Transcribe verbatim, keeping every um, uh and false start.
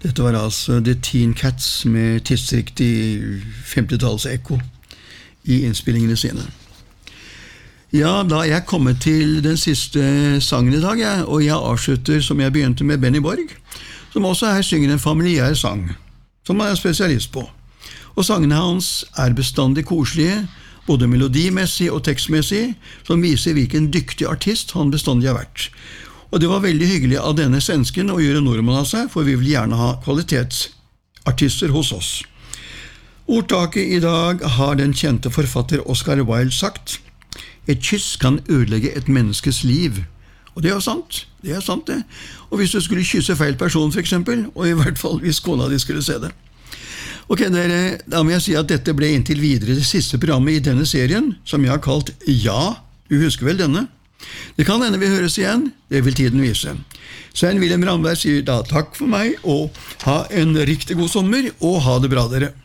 Dette var altså The Teen Cats med tidsriktig femtitalls ekko i innspillingene sine. Ja, da er jeg kommet til den siste sangen i dag, ja, og jeg avslutter som jeg begynte med Benny Borg, som også her synger en familiær sang, som han er spesialist på. Og sangene hans er bestandig koselige, både melodimessig og tekstmessig, som viser hvilken dyktig artist han bestandig har vært. Og det var veldig hyggelig av denne svensken å gjøre nordmann av seg, for vi vil gjerne ha kvalitetsartister hos oss. Ordtaket i dag har den kjente forfatter Oscar Wilde sagt: «Et kyss kan ødelegge et menneskes liv». Og det er jo sant, det er sant det. Og hvis du skulle kysse feil person for eksempel, og i hvert fall hvis kona di skulle se det. Ok, dere, da må jeg si at dette ble inntil videre det siste programmet i denne serien, som jeg har kalt Ja, du husker vel denne? Det kan hende vi høres igjen, det vil tiden vise. Svein Wilhelm Ramberg sier da takk for meg, og ha en riktig god sommer, og ha det bra dere.